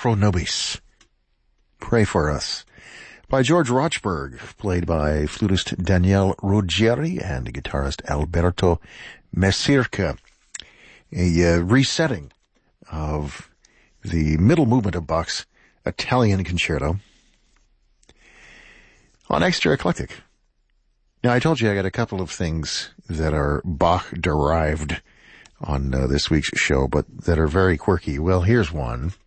pro nobis. Pray for us. By George Rochberg, played by flutist Daniele Ruggieri and guitarist Alberto Mesirca. A resetting of the middle movement of Bach's Italian Concerto on Extra Eclectic. Now, I told you I got a couple of things that are Bach-derived on this week's show, but that are very quirky. Well, here's one.